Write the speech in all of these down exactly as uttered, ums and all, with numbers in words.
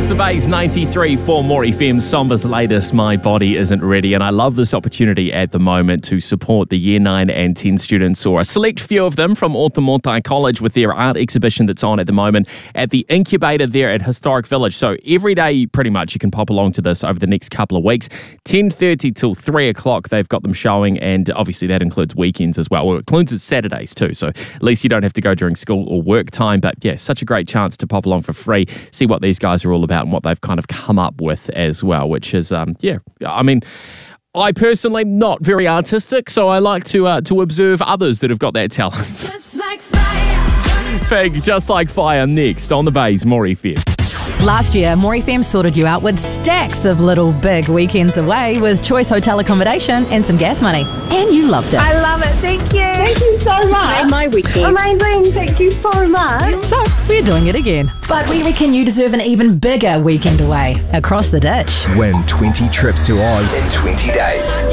is the Bays ninety-three for More F M. Somba's latest, My Body Isn't Ready. And I love this opportunity at the moment to support the Year nine and ten students, or a select few of them, from Ōtamaotai College with their art exhibition that's on at the moment at the Incubator there at Historic Village. So every day, pretty much, you can pop along to this over the next couple of weeks. ten thirty till three o'clock, they've got them showing, and obviously that includes weekends as well. Well, it includes Saturdays too, so at least you don't have to go during school or work time. But yeah, such a great chance to pop along for free, see what these guys are all about and what they've kind of come up with as well, which is, um, yeah, I mean, I personally not very artistic, so I like to uh, to observe others that have got that talent. Just like fire. Big, Just Like Fire next on the Bays, More F M. Last year, More F M sorted you out with stacks of little big weekends away with choice hotel accommodation and some gas money. And you loved it. I love it. Thank you. Thank you so much. Made my weekend. Amazing. Thank you so much. So, we're doing it again. But we reckon you deserve an even bigger weekend away across the ditch. Win twenty trips to Oz in twenty days.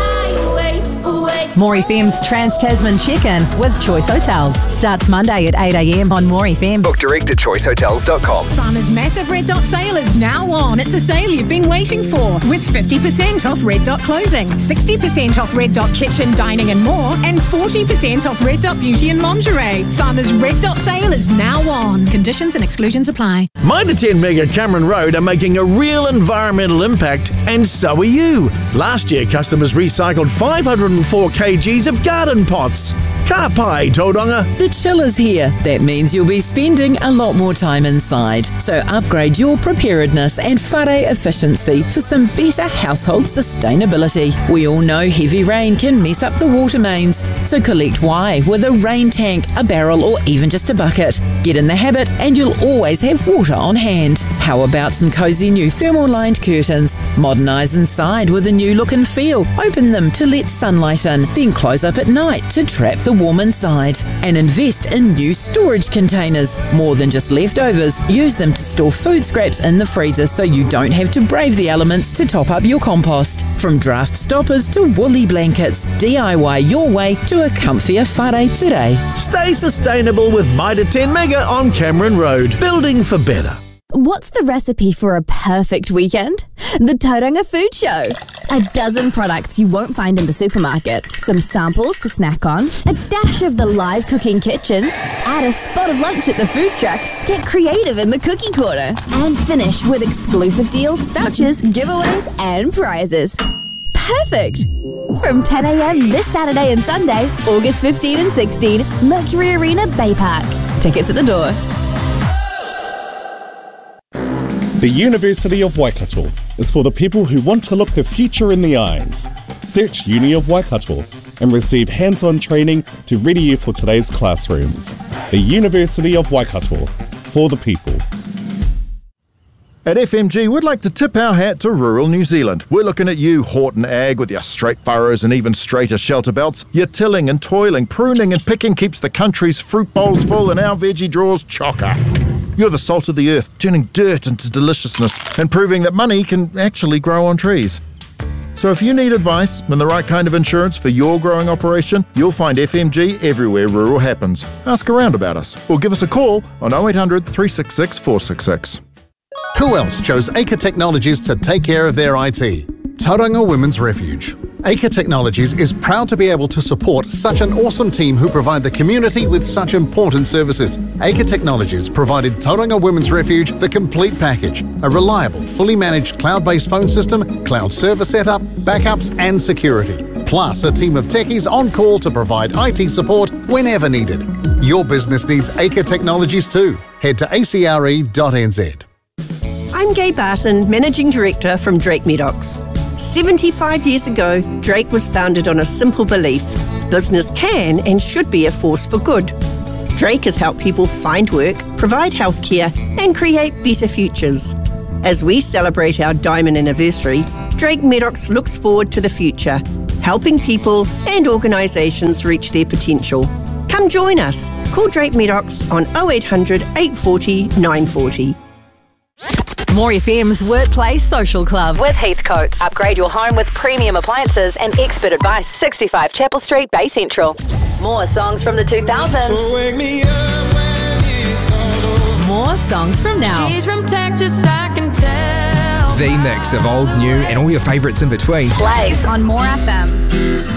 More F M's Trans-Tasman Check-In with Choice Hotels starts Monday at eight a.m. on More F M. Book direct at choice hotels dot com. Farmers' massive Red Dot sale is now on. It's a sale you've been waiting for, with fifty percent off Red Dot clothing, sixty percent off Red Dot kitchen, dining and more, and forty percent off Red Dot beauty and lingerie. Farmers' Red Dot sale is now on. Conditions and exclusions apply. Mitre ten Mega Cameron Road are making a real environmental impact, and so are you. Last year, customers recycled five hundred four kilograms of garden pots. Ka pai, Tauranga. The chill is here. That means you'll be spending a lot more time inside. So upgrade your preparedness and whare efficiency for some better household sustainability. We all know heavy rain can mess up the water mains. So collect Y with a rain tank, a barrel, or even just a bucket. Get in the habit and you'll always have water on hand. How about some cozy new thermal lined curtains? Modernise inside with a new look and feel. Open them to let sunlight in, then close up at night to trap the warm inside. And invest in new storage containers. More than just leftovers, use them to store food scraps in the freezer so you don't have to brave the elements to top up your compost. From draft stoppers to woolly blankets, D I Y your way to a comfier whare today. Stay sustainable with Mitre ten Mega on Cameron Road. Building for better. What's the recipe for a perfect weekend? The Tauranga Food Show. A dozen products you won't find in the supermarket, some samples to snack on, a dash of the live cooking kitchen, add a spot of lunch at the food trucks, get creative in the cookie corner, and finish with exclusive deals, vouchers, giveaways, and prizes. Perfect! From ten a.m. this Saturday and Sunday, August fifteenth and sixteenth, Mercury Arena Bay Park. Tickets at the door. The University of Waikato is for the people who want to look the future in the eyes. Search Uni of Waikato and receive hands-on training to ready you for today's classrooms. The University of Waikato, for the people. At F M G, we'd like to tip our hat to rural New Zealand. We're looking at you, Horton Ag, with your straight furrows and even straighter shelter belts. Your tilling and toiling, pruning and picking keeps the country's fruit bowls full and our veggie drawers chocker. You're the salt of the earth, turning dirt into deliciousness and proving that money can actually grow on trees. So if you need advice and the right kind of insurance for your growing operation, you'll find F M G everywhere rural happens. Ask around about us or give us a call on oh eight hundred, three six six, four six six. Who else chose Acre Technologies to take care of their I T? Tauranga Women's Refuge. Acre Technologies is proud to be able to support such an awesome team who provide the community with such important services. Acre Technologies provided Tauranga Women's Refuge the complete package, a reliable, fully managed cloud-based phone system, cloud server setup, backups and security, plus a team of techies on call to provide I T support whenever needed. Your business needs Acre Technologies too. Head to a c r e dot n z. I'm Gay Barton, Managing Director from Drake Medocs. seventy-five years ago, Drake was founded on a simple belief: business can and should be a force for good. Drake has helped people find work, provide healthcare, and create better futures. As we celebrate our diamond anniversary, Drake Medocs looks forward to the future, helping people and organisations reach their potential. Come join us. Call Drake Medocs on oh eight hundred, eight four oh, nine four oh. More F M's Workplace Social Club with Heathcotes. Upgrade your home with premium appliances and expert advice. sixty-five Chapel Street, Bay Central. More songs from the two thousands. So wake me up when it's all over. More songs from now. She's from Texas, I can The mix of old, new, and all your favourites in between. Plays on More F M.